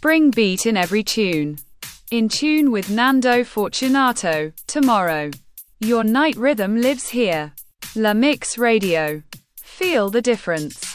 spring beat in every tune. In tune with Nando Fortunato, tomorrow. Your night rhythm lives here. La Mix Radio. Feel the difference.